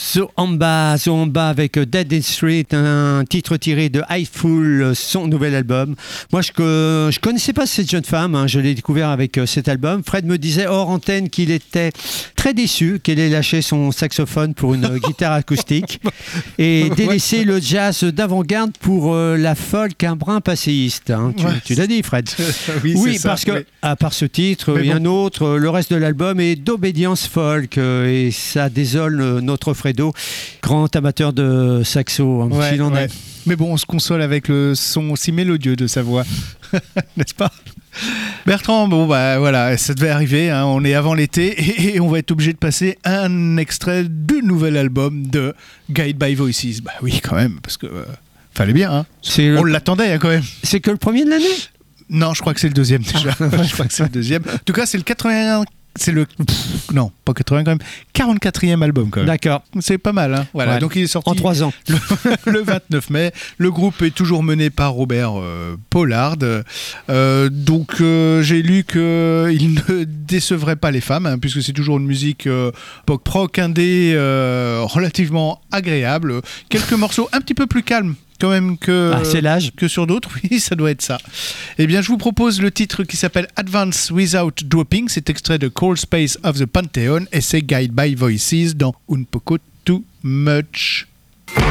Zohamba avec Dead in Street, un titre tiré de Eyeful, son nouvel album. Moi, je connaissais pas cette jeune femme, hein, je l'ai découvert avec cet album. Fred me disait hors antenne qu'il était très déçu qu'elle ait lâché son saxophone pour une guitare acoustique et délaissé le jazz d'avant-garde pour la folk un brin passéiste. Hein. Tu l'as dit, Fred. Oui, parce que à part ce titre, il y a un autre, le reste de l'album est d'obédience folk et ça désole notre Fredo, grand amateur de saxo, hein, s'il en est. Mais bon, on se console avec le son aussi mélodieux de sa voix, n'est-ce pas ? Bertrand, bon bah voilà, ça devait arriver, hein, on est avant l'été et on va être obligé de passer un extrait du nouvel album de Guide by Voices. Bah oui, quand même, parce que fallait bien, hein. On l'attendait hein, quand même. C'est que le premier de l'année ? Non, je crois que c'est le deuxième déjà. Je crois que c'est le deuxième. En tout cas, c'est le 81. C'est le. Non, pas 80 quand même. 44e album quand même. D'accord. C'est pas mal, hein. Voilà. Ouais. Donc il est sorti. En 3 ans. Le 29 mai. Le groupe est toujours mené par Robert Pollard. Donc j'ai lu qu'il ne décevrait pas les femmes, hein, puisque c'est toujours une musique pop-rock indé relativement agréable. Quelques morceaux un petit peu plus calmes. Quand même que sur d'autres, oui, ça doit être ça. Eh bien, je vous propose le titre qui s'appelle Advance Without Dropping. C'est extrait de Cold Space of the Pantheon et c'est Guide by Voices dans Un Poco Too Much.